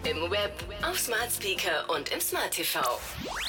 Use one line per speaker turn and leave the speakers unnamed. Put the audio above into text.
Im Web, auf Smart Speaker und im Smart TV.